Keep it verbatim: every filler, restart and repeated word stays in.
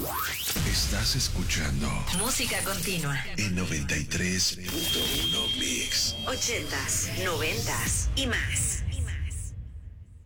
Estás escuchando Música continua en noventa y tres punto uno Mix. ochentas, noventas y más.